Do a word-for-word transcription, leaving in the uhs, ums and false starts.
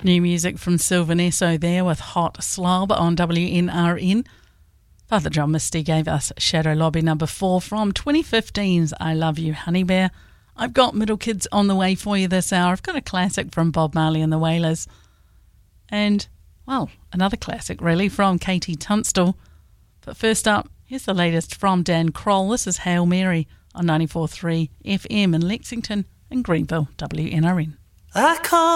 New music from Sylvan Esso there with Hot Slob on W N R N. Father John Misty gave us Shadow Lobby number four from twenty fifteen's I Love You Honey Bear. I've got Middle Kids on the way for you this hour. I've got a classic from Bob Marley and the Wailers. And, well, another classic really from Katie Tunstall. But first up, here's the latest from Dan Kroll. This is Hail Mary on ninety-four point three F M in Lexington and Greenville, W N R N. I call